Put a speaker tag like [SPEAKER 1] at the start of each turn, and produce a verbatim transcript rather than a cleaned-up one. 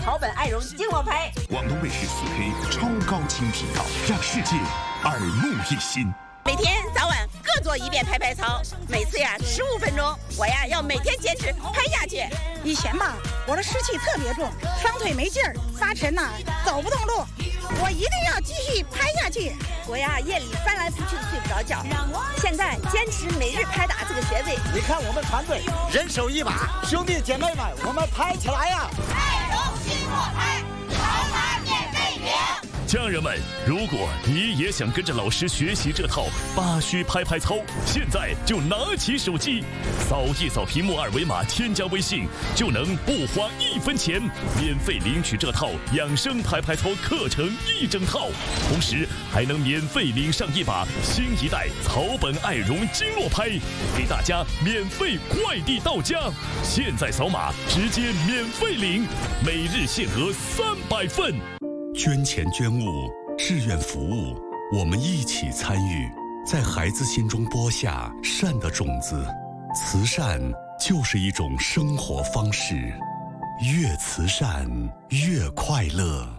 [SPEAKER 1] 草本爱绒经络拍。
[SPEAKER 2] 广东卫视四 K 超高清频道，让世界耳目一新。
[SPEAKER 1] 每天早晚各做一遍拍拍操，每次呀十五分钟，我呀要每天坚持拍下去。
[SPEAKER 3] 以前吧，我的湿气特别重，双腿没劲儿，发沉呐、啊，走不动路。我一定要继续拍下去。
[SPEAKER 1] 我呀夜里翻来覆去的睡不着觉，现在坚持每日拍打这个穴位。
[SPEAKER 4] 你看我们团队人手一把，兄弟姐妹们，我们拍起来呀！
[SPEAKER 5] 爱绒经络拍，草马免费领。
[SPEAKER 6] 家人们，如果你也想跟着老师学习这套八虚拍拍操，现在就拿起手机，扫一扫屏幕二维码，添加微信，就能不花一分钱免费领取这套养生拍拍操课程一整套，同时还能免费领上一把新一代草本爱绒经络拍，给大家免费快递到家。现在扫码直接免费领，每日限额三百份。
[SPEAKER 7] 捐钱捐物，志愿服务，我们一起参与，在孩子心中播下善的种子。慈善就是一种生活方式，越慈善越快乐。